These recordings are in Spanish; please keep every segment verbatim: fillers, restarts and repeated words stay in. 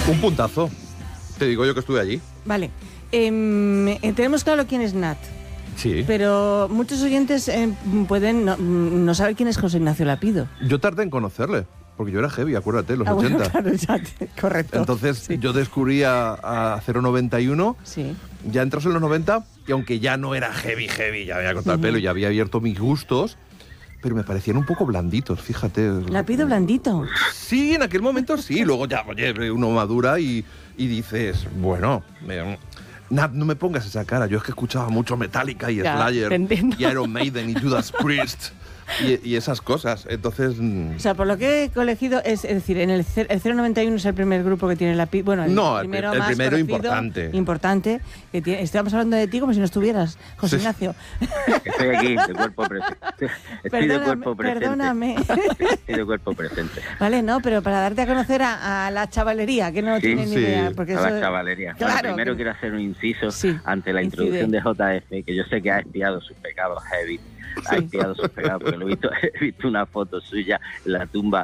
Un puntazo. Te digo yo que estuve allí. Vale. Eh, tenemos claro quién es Nat. Sí. Pero muchos oyentes eh, pueden no, no saber quién es José Ignacio Lapido. Yo tardé en conocerle, porque yo era heavy, acuérdate, los ah, ochenta. Bueno, claro, ya te, correcto. Entonces sí. yo descubrí a, a cero noventa y uno, sí. ya entras en los noventa, y aunque ya no era heavy, heavy, ya había cortado uh-huh. el pelo, ya había abierto mis gustos, pero me parecían un poco blanditos, fíjate. ¿Lapido blandito? Sí, en aquel momento sí, luego ya, oye, uno madura y, y dices, bueno... Me, Nat, no me pongas esa cara. Yo es que escuchaba mucho Metallica y ya, Slayer y Iron Maiden y Judas Priest y, y esas cosas. Entonces... O sea, por lo que he colegido, es, es decir, en el, el cero noventa y uno es el primer grupo que tiene la... Bueno, el no, primero, el, el más primero conocido, importante. Importante. Que tiene, estamos hablando de ti como si no estuvieras, José sí. Ignacio. Estoy aquí, de cuerpo presente. Estoy perdóname, de cuerpo presente. Perdóname. Estoy de cuerpo presente. Vale, no, pero para darte a conocer a, a la chavalería, que no sí, tiene ni sí. idea. Porque a eso, la chavalería. Claro, bueno, primero que... quiero hacer un inciso sí, ante la incide. introducción de J F, que yo sé que ha espiado sus pecados heavy. Ha espiado sus pecados, porque lo he visto, he visto una foto suya en la tumba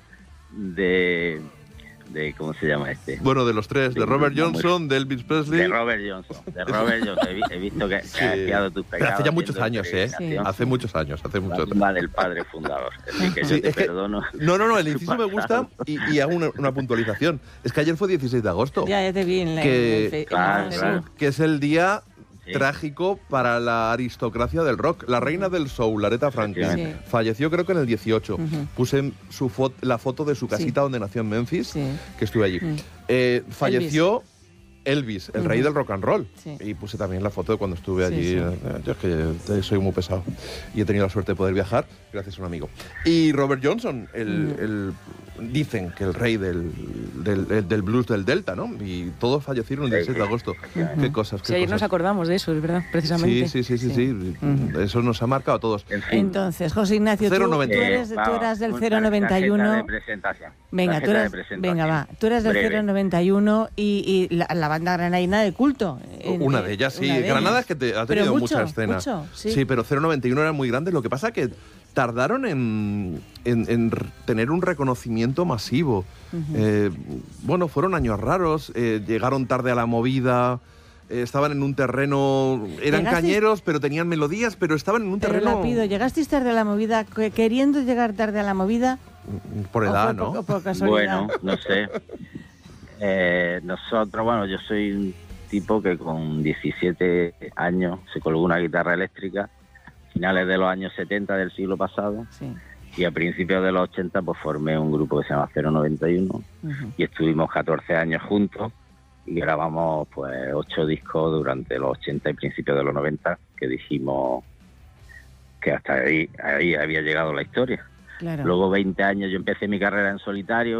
de... de ¿cómo se llama este? Bueno, de los tres, de, de Robert Johnson, muy... de Elvis Presley... De Robert Johnson, de Robert Johnson. He, he visto que, sí. que ha espiado tus pecados. Pero hace ya muchos años, ¿eh? Sí. Hace muchos años, hace muchos años. La tumba del padre fundador. Así que sí, yo te es que, perdono. No, no, no, el inciso me gusta y, y hago una, una puntualización. Es que ayer fue dieciséis de agosto. Ya, ya te vi en la... Que, en el, claro, en claro. que es el día... Sí. trágico para la aristocracia del rock. La reina del soul, Aretha Franklin, sí. falleció creo que en el dieciocho. Uh-huh. Puse su fo- la foto de su casita sí. donde nació en Memphis, sí. que estuve allí. Uh-huh. Eh, falleció Elvis, Elvis el uh-huh. rey del rock and roll. Sí. Y puse también la foto de cuando estuve allí. Sí, sí. Yo es que soy muy pesado. Y he tenido la suerte de poder viajar gracias a un amigo. Y Robert Johnson, el... Uh-huh. el dicen que el rey del, del, del blues del Delta, ¿no? Y todos fallecieron el dieciséis de agosto. Uh-huh. Qué cosas, qué sí, ayer cosas. nos acordamos de eso, es verdad, precisamente. Sí, sí, sí, sí, sí. sí. Uh-huh. Eso nos ha marcado a todos. En fin. Entonces, José Ignacio, tú, tú, eres, tú eras del cero noventa y uno. De presentación. Venga, tú eres, venga, va. Tú eres del Breve. cero noventa y uno y, y la, la banda granaína de culto. En, una de ellas, sí. De Granada es que te, ha tenido mucho, mucha escena. Mucho, sí. sí, pero cero noventa y uno era muy grande. Lo que pasa que tardaron en, en, en tener un reconocimiento masivo. Uh-huh. Eh, bueno, fueron años raros, eh, llegaron tarde a la movida, eh, estaban en un terreno, eran ¿Llegasteis? cañeros, pero tenían melodías, pero estaban en un pero terreno... Lapido, ¿llegasteis tarde a la movida, queriendo llegar tarde a la movida? Por edad, ¿no? Por, por casualidad? Bueno, no sé. Eh, nosotros, bueno, yo soy un tipo que con diecisiete años se colgó una guitarra eléctrica, finales de los años setenta del siglo pasado, sí. y a principios de los ochenta pues formé un grupo que se llama cero noventa y uno, uh-huh. y estuvimos catorce años juntos y grabamos pues ocho discos durante los ochenta y principios de los noventa, que dijimos que hasta ahí, ahí había llegado la historia. Claro. Luego veinte años yo empecé mi carrera en solitario.